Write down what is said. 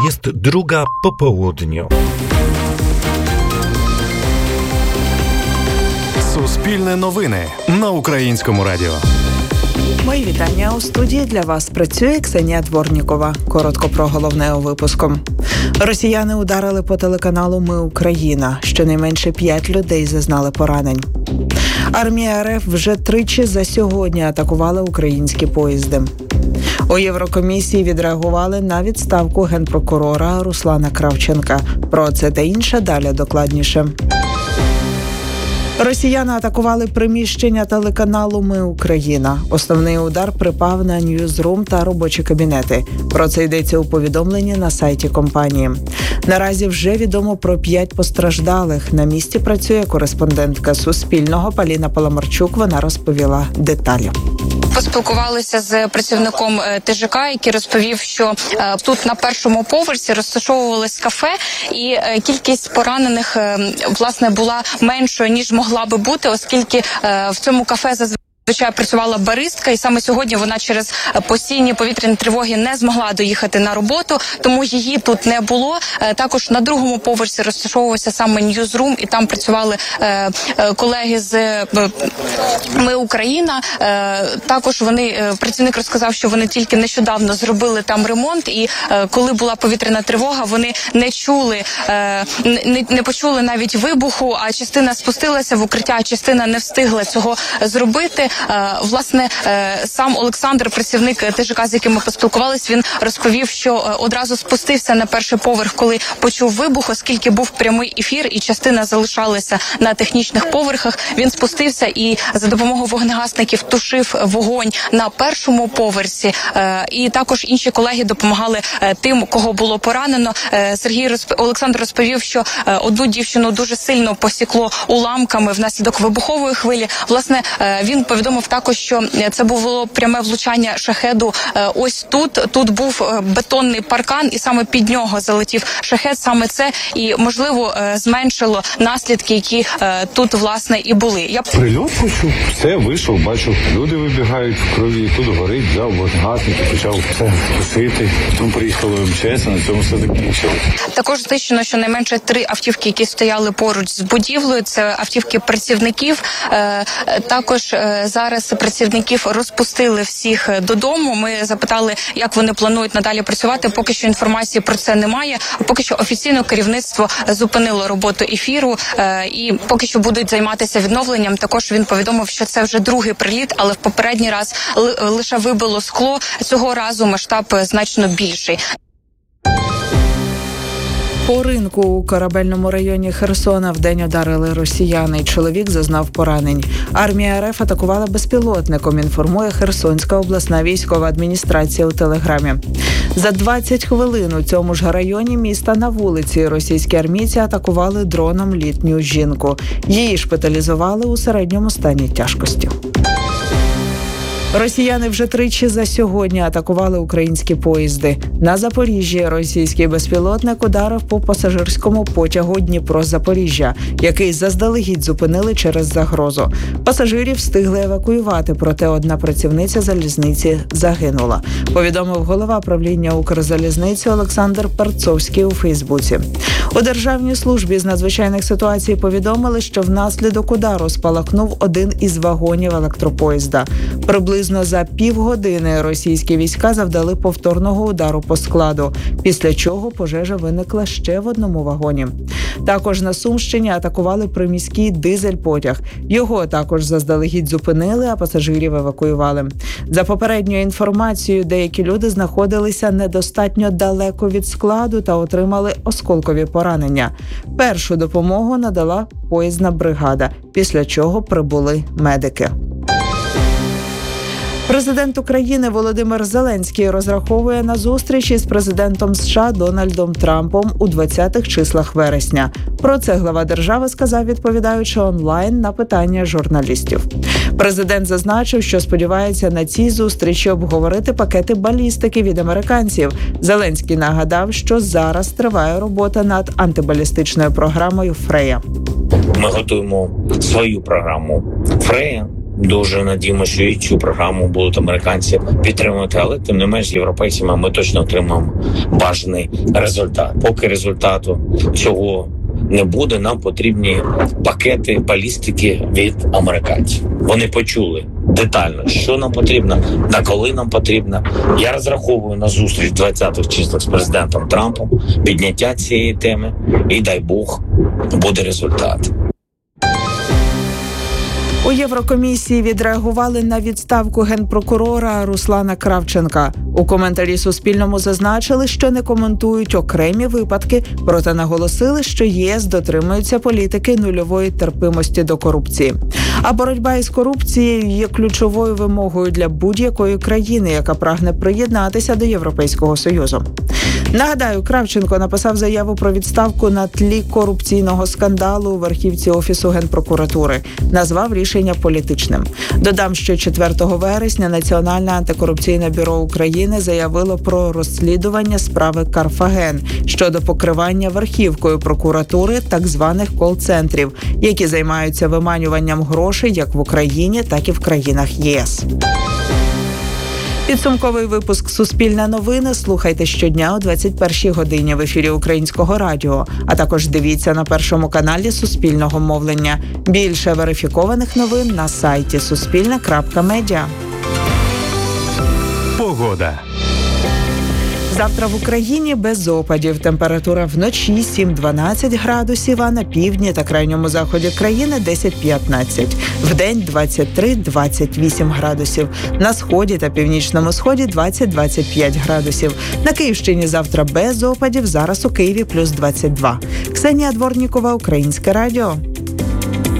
Jest 2 po południu. Суспільне новини на Українському радіо. Мої вітання. У студії для вас працює Ксенія Дворнікова. Коротко про головне у випуску. Росіяни ударили по телеканалу «Ми Україна». Щонайменше 5 людей зазнали поранень. Армія РФ вже тричі за сьогодні атакувала українські поїзди. У Єврокомісії відреагували на відставку генпрокурора Руслана Кравченка. Про це та інше далі докладніше. Росіяни атакували приміщення телеканалу «Ми Україна». Основний удар припав на ньюзрум та робочі кабінети. Про це йдеться у повідомленні на сайті компанії. Наразі вже відомо про 5 постраждалих. На місці працює кореспондентка Суспільного Поліна Паламарчук. Вона розповіла деталі. Поспілкувалися з працівником ТЖК, який розповів, що тут на першому поверсі розташовувалось кафе, і кількість поранених, власне, була меншою, ніж могла би бути, оскільки в цьому кафе зазвичай працювала баристка, і саме сьогодні вона через постійні повітряні тривоги не змогла доїхати на роботу, тому її тут не було. Також на другому поверсі розташовувався саме ньюзрум, і там працювали колеги з «Ми Україна». Також працівник розказав, що вони тільки нещодавно зробили там ремонт, і коли була повітряна тривога, вони не почули навіть вибуху, а частина спустилася в укриття, а частина не встигла цього зробити. Власне, сам Олександр, працівник ТЖК, з яким ми поспілкувалися, він розповів, що одразу спустився на перший поверх, коли почув вибух, оскільки був прямий ефір і частина залишалася на технічних поверхах. Він спустився і за допомогою вогнегасників тушив вогонь на першому поверсі. І також інші колеги допомагали тим, кого було поранено. Олександр розповів, що одну дівчину дуже сильно посікло уламками внаслідок вибухової хвилі. Власне, він повідомив також, що це було пряме влучання шахеду ось тут. Тут був бетонний паркан, і саме під нього залетів шахед. Саме це і, можливо, зменшило наслідки, які тут, власне, і були. Прильот почув, все, вийшов, бачу, люди вибігають в крові, тут горить, взяв вогнегасник, почав все тушити. Потім приїхали МЧС, і на цьому все закінчилось. Також знищено щонайменше 3 автівки, які стояли поруч з будівлею. Це автівки працівників. Також зараз працівників розпустили всіх додому. Ми запитали, як вони планують надалі працювати. Поки що інформації про це немає. Поки що офіційно керівництво зупинило роботу ефіру і поки що будуть займатися відновленням. Також він повідомив, що це вже другий приліт, але в попередній раз лише вибило скло. Цього разу масштаб значно більший. По ринку у корабельному районі Херсона вдень ударили росіяни. Чоловік зазнав поранень. Армія РФ атакувала безпілотником, інформує Херсонська обласна військова адміністрація у Телеграмі. За 20 хвилин у цьому ж районі міста на вулиці російські армійці атакували дроном літню жінку. Її шпиталізували у середньому стані тяжкості. Росіяни вже тричі за сьогодні атакували українські поїзди. На Запоріжжі російський безпілотник ударив по пасажирському потягу Дніпро-Запоріжжя, який заздалегідь зупинили через загрозу. Пасажирів встигли евакуювати, проте одна працівниця залізниці загинула, повідомив голова правління Укрзалізниці Олександр Перцовський у Фейсбуці. У Державній службі з надзвичайних ситуацій повідомили, що внаслідок удару спалахнув один із вагонів електропоїзда. Приблизно за півгодини російські війська завдали повторного удару по складу, після чого пожежа виникла ще в одному вагоні. Також на Сумщині атакували приміський дизель-потяг. Його також заздалегідь зупинили, а пасажирів евакуювали. За попередньою інформацією, деякі люди знаходилися недостатньо далеко від складу та отримали осколкові поранення. Першу допомогу надала поїзна бригада, після чого прибули медики. Президент України Володимир Зеленський розраховує на зустріч із президентом США Дональдом Трампом у 20-х числах вересня. Про це глава держави сказав, відповідаючи онлайн на питання журналістів. Президент зазначив, що сподівається на цій зустрічі обговорити пакети балістики від американців. Зеленський нагадав, що зараз триває робота над антибалістичною програмою «Фрея». Ми готуємо свою програму «Фрея». дуже надіємося, що і цю програму будуть американці підтримувати, але тим не менш з європейцями ми точно отримаємо бажаний результат. Поки результату цього не буде, нам потрібні пакети балістики від американців. Вони почули детально, що нам потрібно, на коли нам потрібно. Я розраховую на зустріч 20-х числах з президентом Трампом, підняття цієї теми, і дай Бог, буде результат. У Єврокомісії відреагували на відставку генпрокурора Руслана Кравченка. У коментарі Суспільному зазначили, що не коментують окремі випадки, проте наголосили, що ЄС дотримується політики нульової терпимості до корупції. А боротьба із корупцією є ключовою вимогою для будь-якої країни, яка прагне приєднатися до Європейського Союзу. Нагадаю, Кравченко написав заяву про відставку на тлі корупційного скандалу у верхівці Офісу Генпрокуратури. Назвав рішення політичним. Додам, що 4 вересня Національне антикорупційне бюро України заявило про розслідування справи Карфаген щодо покривання верхівкою прокуратури так званих кол-центрів, які займаються виманюванням грошей як в Україні, так і в країнах ЄС. Підсумковий випуск «Суспільне новини» слухайте щодня о 21-й годині в ефірі Українського радіо, а також дивіться на Першому каналі Суспільного мовлення. Більше верифікованих новин на сайті suspilne.media. Погода. Завтра в Україні без опадів. Температура вночі 7-12 градусів, а на півдні та крайньому заході країни 10-15. Вдень 23-28 градусів. На сході та північному сході 20-25 градусів. На Київщині завтра без опадів, зараз у Києві плюс 22. Ксенія Дворнікова, Українське радіо.